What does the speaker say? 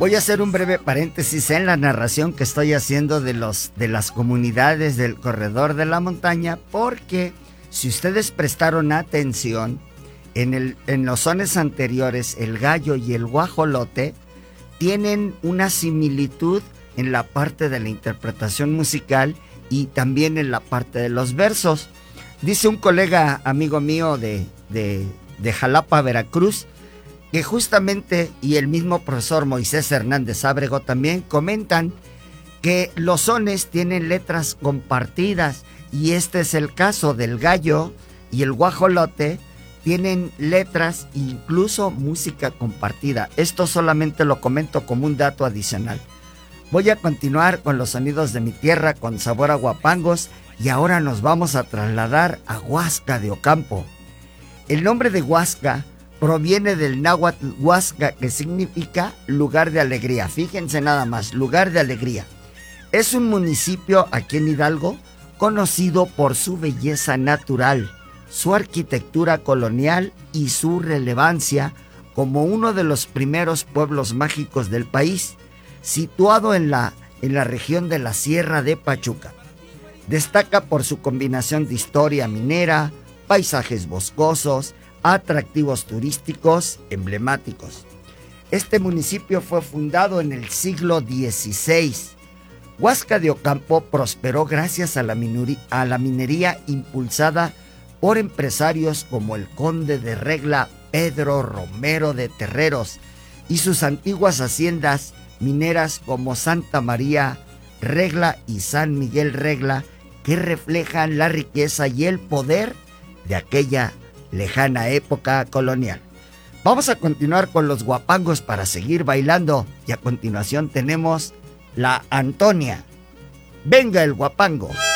Voy a hacer un breve paréntesis en la narración que estoy haciendo de las comunidades del corredor de la montaña, porque si ustedes prestaron atención, en los sones anteriores, el gallo y el guajolote tienen una similitud en la parte de la interpretación musical y también en la parte de los versos. Dice un colega amigo mío de Jalapa, Veracruz, que justamente, y el mismo profesor Moisés Hernández Ábrego también comentan que los sones tienen letras compartidas, y este es el caso del gallo y el guajolote, tienen letras e incluso música compartida. Esto solamente lo comento como un dato adicional. Voy a continuar con los sonidos de mi tierra con sabor a guapangos, y ahora nos vamos a trasladar a Huasca de Ocampo. El nombre de Huasca proviene del náhuatl huasca, que significa lugar de alegría. Fíjense nada más, lugar de alegría. Es un municipio aquí en Hidalgo conocido por su belleza natural, su arquitectura colonial y su relevancia como uno de los primeros pueblos mágicos del país, situado en la región de la Sierra de Pachuca. Destaca por su combinación de historia minera, paisajes boscosos, atractivos turísticos emblemáticos. Este municipio fue fundado en el siglo XVI. Huasca de Ocampo prosperó gracias a la minería impulsada por empresarios como el conde de Regla Pedro Romero de Terreros y sus antiguas haciendas mineras como Santa María Regla y San Miguel Regla, que reflejan la riqueza y el poder de aquella lejana época colonial. Vamos a continuar con los guapangos para seguir bailando, y a continuación tenemos la Antonia. Venga el guapango.